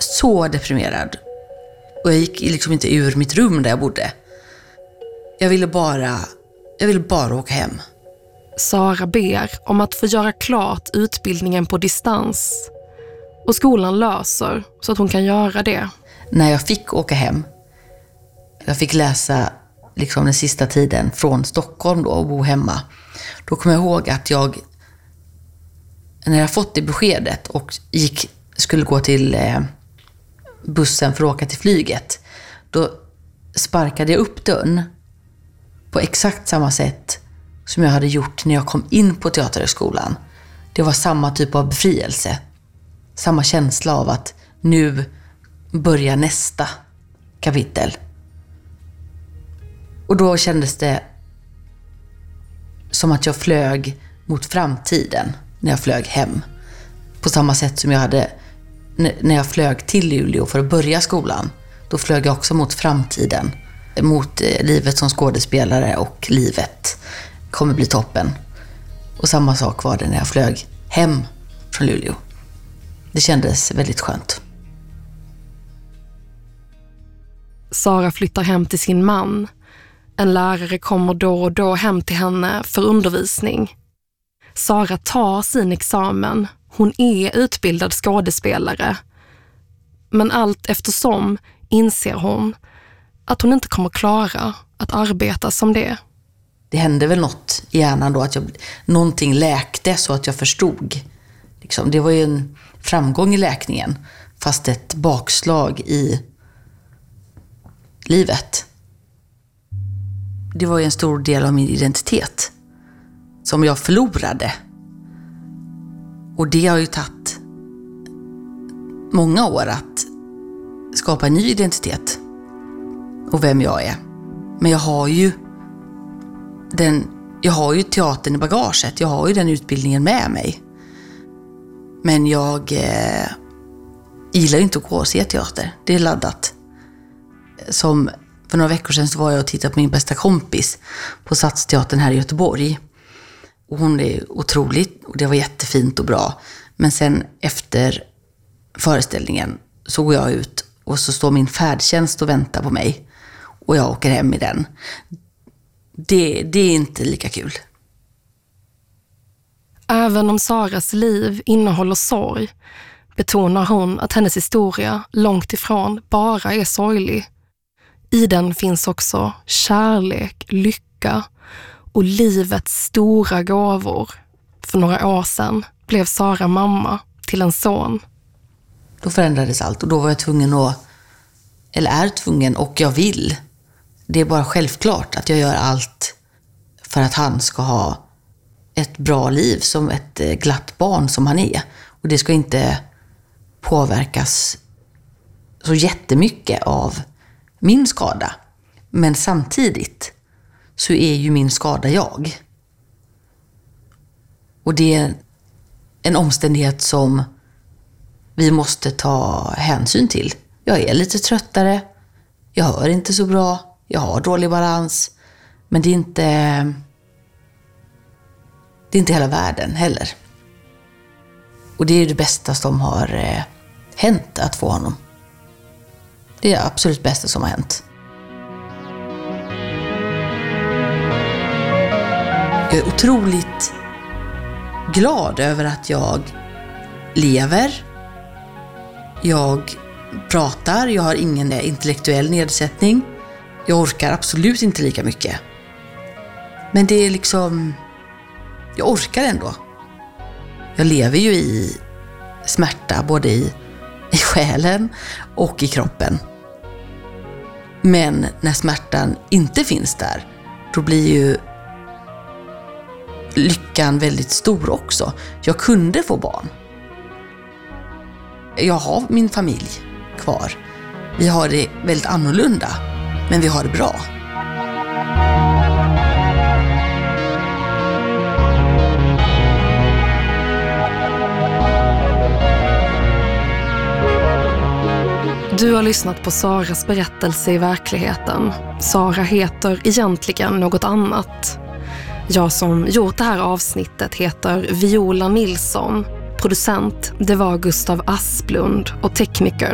så deprimerad. Och jag gick liksom inte ur mitt rum där jag bodde. Jag ville bara åka hem. Sara ber om att få göra klart utbildningen på distans. Och skolan löser så att hon kan göra det. När jag fick åka hem, jag fick läsa liksom den sista tiden från Stockholm då och bo hemma. Då kom jag ihåg att när jag fått det beskedet och skulle gå till bussen för att åka till flyget, då sparkade jag upp dörren på exakt samma sätt som jag hade gjort när jag kom in på Teaterhögskolan. Det var samma typ av befrielse. Samma känsla av att nu börjar nästa kapitel. Och då kändes det som att jag flög mot framtiden när jag flög hem. På samma sätt som jag hade när jag flög till Luleå för att börja skolan. Då flög jag också mot framtiden. Mot livet som skådespelare, och livet kommer bli toppen. Och samma sak var det när jag flög hem från Luleå. Det kändes väldigt skönt. Sara flyttar hem till sin man. En lärare kommer då och då hem till henne för undervisning. Sara tar sin examen. Hon är utbildad skådespelare. Men allt eftersom inser hon att hon inte kommer klara att arbeta som det. Det hände väl något i hjärnan då, att någonting läkte så att jag förstod. Liksom, det var ju en framgång i läkningen, fast ett bakslag i livet. Det var ju en stor del av min identitet som jag förlorade. Och det har ju tagit många år att skapa en ny identitet och vem jag är. Men jag har ju teatern i bagaget. Jag har ju den utbildningen med mig. Men jag gillar inte att gå och se teater. Det är laddat. Som för några veckor sedan så var jag och tittade på min bästa kompis på Stadsteatern här i Göteborg. Och hon är otroligt, och det var jättefint och bra. Men sen efter föreställningen så går jag ut och så står min färdtjänst och väntar på mig. Och jag åker hem i den. Det är inte lika kul. Även om Saras liv innehåller sorg betonar hon att hennes historia långt ifrån bara är sorglig. I den finns också kärlek, lycka och livets stora gåvor. För några år sedan blev Sara mamma till en son. Då förändrades allt, och då var jag tvungen och jag vill. Det är bara självklart att jag gör allt för att han ska ha ett bra liv som ett glatt barn som han är. Och det ska inte påverkas så jättemycket av min skada. Men samtidigt så är ju min skada jag. Och det är en omständighet som vi måste ta hänsyn till. Jag är lite tröttare, jag hör inte så bra, jag har dålig balans. Men det är inte hela världen heller. Och det är det bästa som har hänt att få honom. Det är det absolut bästa som har hänt. Jag är otroligt glad över att jag lever. Jag pratar, jag har ingen intellektuell nedsättning. Jag orkar absolut inte lika mycket. Men det är liksom... Jag orkar ändå. Jag lever ju i smärta, både i själen och i kroppen. Men när smärtan inte finns där, då blir ju lyckan väldigt stor också. Jag kunde få barn. Jag har min familj kvar. Vi har det väldigt annorlunda, men vi har det bra. Du har lyssnat på Saras berättelse i verkligheten. Sara heter egentligen något annat. Jag som gjort det här avsnittet heter Viola Nilsson. Producent, det var Gustav Asplund, och tekniker